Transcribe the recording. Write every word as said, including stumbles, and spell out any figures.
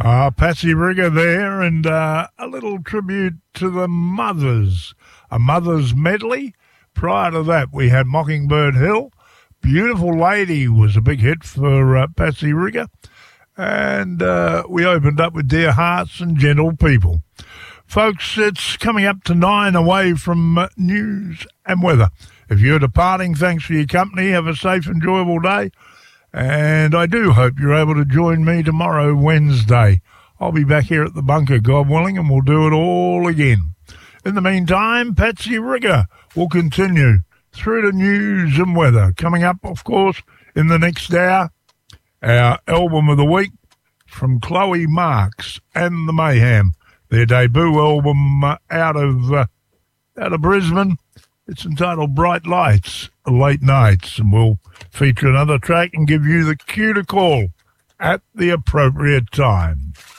Uh, Patsy Rigger there, and uh, a little tribute to the mothers, a mother's medley. Prior to that, we had Mockingbird Hill. Beautiful Lady was a big hit for uh, Patsy Rigger. And uh, we opened up with Dear Hearts and Gentle People. Folks, it's coming up to nine away from uh, news and weather. If you're departing, thanks for your company. Have a safe, enjoyable day. And I do hope you're able to join me tomorrow, Wednesday. I'll be back here at the bunker, God willing, and we'll do it all again. In the meantime, Patsy Rigger will continue through the news and weather. Coming up, of course, in the next hour, our album of the week from Chloe Marks and the Mayhem. Their debut album uh, out of uh, out of Brisbane. It's entitled Bright Lights, Late Nights, and we'll feature another track and give you the cue to call at the appropriate time.